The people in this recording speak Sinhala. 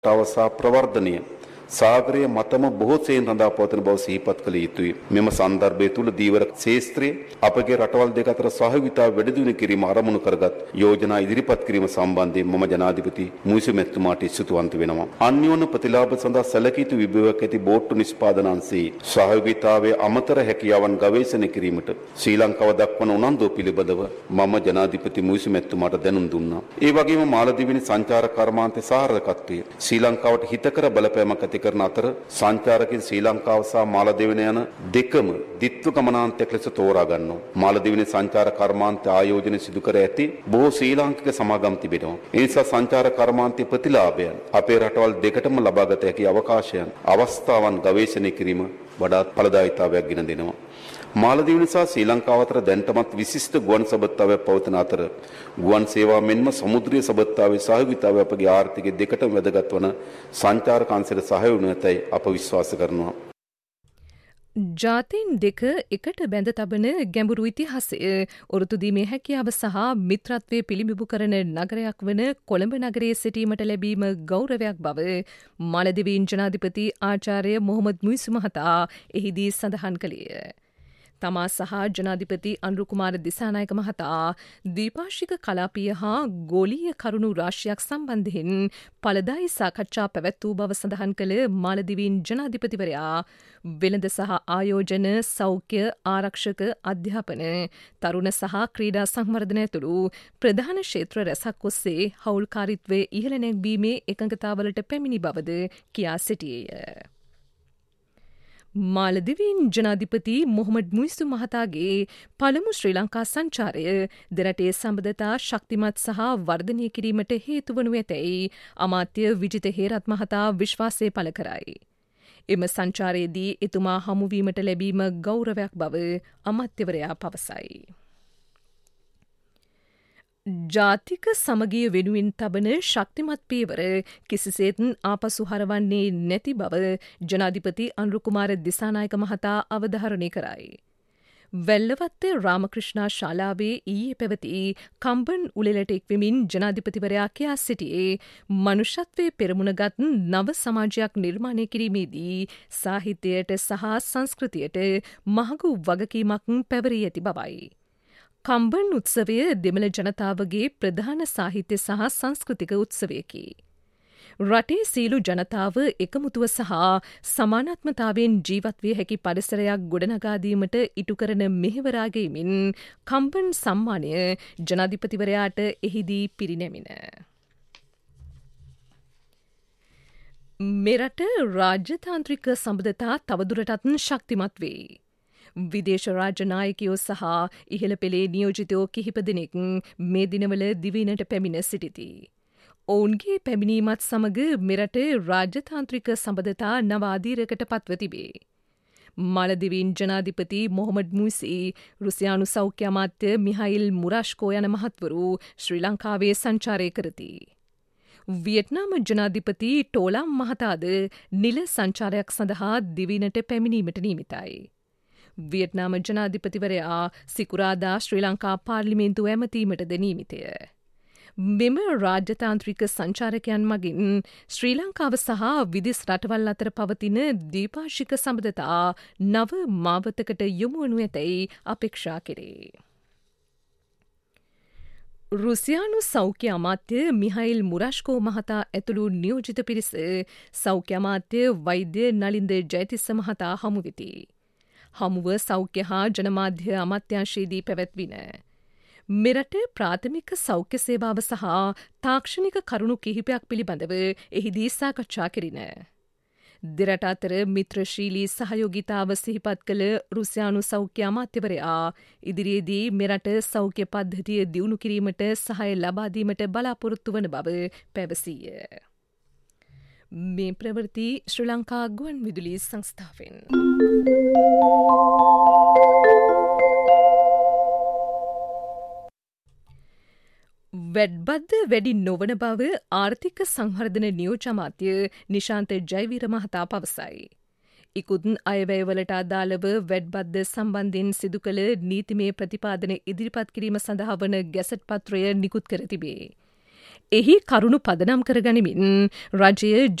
තවසා ප්‍රවර්ධනය සාගරයේ මතම බොහෝ සෙයින් රඳා පවතින බව සිහිපත් කළ යුතුයි. මෙම සන්දර්භය තුල දීවර ක්ෂේත්‍රයේ අපගේ රටවල් දෙක අතර සහයෝගිතාව වැඩි දියුණු කිරීම ආරමුණු කරගත් යෝජනා ඉදිරිපත් කිරීම සම්බන්ධයෙන් මම ජනාධිපති මුයිසු මැතිතුමාට ස්තුතිවන්ත වෙනවා. අන්‍යෝන්‍ය ප්‍රතිලාභ සඳහා සැලකිය යුතු විභවයක් ඇති බෝට්ටු නිෂ්පාදන අංශයේ සහයෝගිතාවයේ අමතර හැකියාවන් ගවේෂණය කිරීමට ශ්‍රී ලංකාව දක්වන උනන්දුව පිළිබඳව මම ජනාධිපති මුයිසු මැතිතුමාට දැනුම් දුන්නා. ඒ වගේම මාලදිවයිනේ සංචාරක කර්මාන්තයේ සාර්ථකත්වය ශ්‍රී ලංකාවට හිතකර බලපෑමක් ඇති කරන අතර සංචාරකින් ශ්‍රී ලංකාව සහ මාලදිවයින යන දෙකම දිත්ව ගමනාන්තයක් ලෙස තෝරා ගන්නවා. මාලදිවයිනේ සංචාර කර්මාන්ත ආයෝජන සිදු කර ඇති බොහෝ ශ්‍රී ලාංකික සමාගම් තිබෙනවා. ඒ නිසා සංචාර කර්මාන්තයේ ප්‍රතිලාභයන් අපේ රටවල් දෙකටම ලබාගත හැකි අවකාශයන් අවස්ථාවන් ගවේෂණය කිරීම වඩාත් ඵලදායීතාවයක් ගෙන දෙනවා. මාලදිවයින සහ ශ්‍රී ලංකාව අතර දැනටමත් විශිෂ්ට ගුවන් සබඳතාවයක් පවතින අතර ගුවන් සේවා මෙන්ම සමුද්‍රීය සබඳතාවයේ සහයෝගීතාවය අපගේ ආර්ථිකය දෙකටම වැදගත් වන සංචාරක අංශයට සහාය වනු ඇතැයි අප විශ්වාස කරනවා. ජාතීන් දෙක එකට බැඳ තබන ගැඹුරු ඉතිහාසය ඔරොත්තු දීමේ හැකියාව සහ මිත්‍රත්වයේ පිළිඹු කරන නගරයක් වන කොළඹ නගරයේ සිටීමට ලැබීම ගෞරවයක් බව මාලදිවයින් ජනාධිපති ආචාර්ය මොහොමඩ් මුයිසු මහතා එහිදී සඳහන් කළේය. තමා සහ ජනාධිපති අනුරු කුමාර දිසානායක මහතා ද්විපාර්ශ්වික කලාපීය හා ගෝලීය කරුණු රාශියක් සම්බන්ධයෙන් ඵලදායී සාකච්ඡා පැවැත්වූ බව සඳහන් කළ මාලදිවයින් ජනාධිපතිවරයා වෙළඳ සහ ආයෝජන, සෞඛ්‍ය, ආරක්ෂක, අධ්‍යාපන, තරුණ සහ ක්‍රීඩා සංවර්ධනය ඇතුළු ප්‍රධාන ක්ෂේත්‍ර රැසක් ඔස්සේ හවුල්කාරීත්වයේ ඉහළ නැංවීමේ එකඟතාවලට පැමිණි බවද කියා සිටියේය. මාලදිවයින් ජනාධිපති මොහොමඩ් මුයිසු මහතාගේ පළමු ශ්‍රී ලංකා සංචාරය දෙරටේ සම්බන්ධතා ශක්තිමත් සහ වර්ධනය කිරීමට හේතු වනු ඇතැයි අමාත්‍ය විජිත හේරත් මහතා විශ්වාසය පළ කරයි. එම සංචාරයේදී එතුමා හමුවීමට ලැබීම ගෞරවයක් බව අමාත්‍යවරයා පවසයි. ජාතික සමගිය වෙනුවෙන් තබන ශක්තිමත් පියවර කිසිසේත් ආපසු හරවන්නේ නැති බව ජනාධිපති අනුරු කුමාර දිසානායක මහතා අවධාරණය කරයි. වැල්ලවත්ත රාමකෘෂ්ණා ශාලාවේ ඊයේ පැවති කම්බන් උළෙලට එක්වෙමින් ජනාධිපතිවරයා කියා සිටියේ මනුෂ්‍යත්වයේ පෙරමුණගත් නව සමාජයක් නිර්මාණය කිරීමේදී සාහිත්‍යයට සහ සංස්කෘතියට මහඟු වගකීමක් පැවරී ඇති බවයි. කම්බන් උත්සවය දෙමළ ජනතාවගේ ප්‍රධාන සාහිත්‍ය සහ සංස්කෘතික උත්සවයකි. රටේ සීලු ජනතාව එකමුතුව සහ සමානාත්මතාවෙන් ජීවත්විය හැකි පරිසරයක් ගොඩනගාදීමට ඉටු කරන මෙහෙවරාගේමින් කම්බන් සම්මානය ජනාධිපතිවරයාට එහිදී පිරිනැමින. මෙරට රාජ්‍යතාන්ත්‍රික සම්බන්ධතා තවදුරටත් ශක්තිමත් වෙයි. විදේශ රාජ්‍ය නායකයෝ සහ ඉහළ පෙළේ නියෝජිතයෝ කිහිප දෙනෙක් මේ දිනවල දිවයිනට පැමිණ සිටිති. ඔවුන්ගේ පැමිණීමත් සමග මෙරට රාජ්‍යතාන්ත්‍රික සම්බන්ධතා නව අධීරයකට පත්ව තිබේ. මාලදිවයින් ජනාධිපති මොහොමඩ් මුයිසි, රුසියානු සෞඛ්‍ය අමාත්‍ය මිහයිල් මුරාෂ්කෝ යන මහත්වරු ශ්‍රී ලංකාවේ සංචාරය කරති. වියට්නාම ජනාධිපති ටෝලාම් මහතාද නිල සංචාරයක් සඳහා දිවයිනට පැමිණීමට නියමිතයි. වියට්නාම ජනාධිපතිවරයා සිකුරාදා ශ්‍රී ලංකා පාර්ලිමේන්තුව ඇමතීමටද නියමිතය. මෙම රාජ්‍යතාන්ත්‍රික සංචාරකයන් මගින් ශ්‍රී ලංකාව සහ විදෙස් රටවල් අතර පවතින ද්විපාර්ශ්වික සම්බන්ධතා නව මාවතකට යොමු වනු ඇතැයි අපේක්ෂා කෙරේ. රුසියානු සෞඛ්‍ය අමාත්‍ය මිහයිල් මුරාෂ්කෝ මහතා ඇතුළු නියෝජිත පිරිස සෞඛ්‍ය අමාත්‍ය වෛද්‍ය නලින්ද ජයතිස්ස මහතා හමුවෙති. හමුව සෞඛ්‍ය හා ජනමාධ්‍ය අමාත්‍යංශයේදී පැවැත්වින. මෙරට ප්‍රාථමික සෞඛ්‍ය සේවාව සහ තාක්ෂණික කරුණු කිහිපයක් පිළිබඳව එහිදී සාකච්ඡා කෙරින. දෙරට අතර මිත්‍රශීලී සහයෝගිතාව සිහිපත් කළ රුසියානු සෞඛ්‍ය අමාත්‍යවරයා ඉදිරියේදී මෙරට සෞඛ්‍ය පද්ධතිය දියුණු කිරීමට සහාය ලබාදීමට බලාපොරොත්තු වන බව පැවසීය. මේ ප්‍රවෘත්ති ශ්‍රී ලංකා ගුවන් විදුලි සංස්ථාවෙන්. වැඩ්බද්ද වැඩි නොවන බව ආර්ථික සංවර්ධන නියෝජ්‍ය අමාත්‍ය නිශාන්ත ජයවීර මහතා පවසයි. ඉකුත් අයවැයවලට අදාළව වැඩ්බද්ද සම්බන්ධයෙන් සිදු කළ නීතිමය ප්‍රතිපාදන ඉදිරිපත් කිරීම සඳහා වන ගැසට් පත්‍රය නිකුත් කර තිබේ. එහි කරුණු පදනම් කරගනිමින් රජය